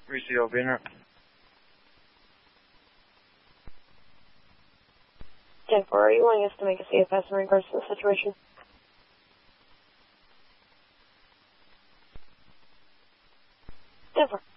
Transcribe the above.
3CO, being right. 10-4, are you wanting us to make a CFS in regards to the situation? Denver.